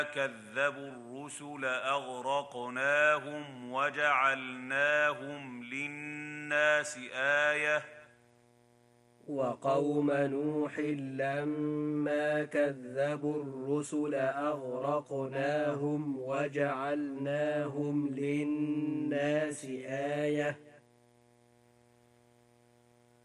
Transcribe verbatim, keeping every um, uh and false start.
كذبوا الرسل أغرقناهم وجعلناهم للناس آية. وقوم نوح لما كذبوا الرسل أغرقناهم وجعلناهم للناس آية.